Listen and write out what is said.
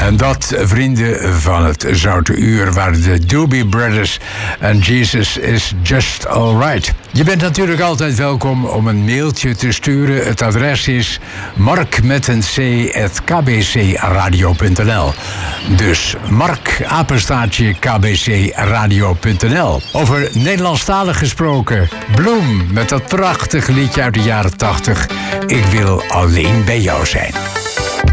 En dat, vrienden van het Zoute Uur, waren de Doobie Brothers en Jesus is Just Alright. Je bent natuurlijk altijd welkom om een mailtje te sturen. Het adres is mark@kbcradio.nl. Dus mark@kbcradio.nl. Over Nederlandstalig gesproken, Bloem met dat prachtige liedje uit de jaren 80. Ik wil alleen bij jou zijn.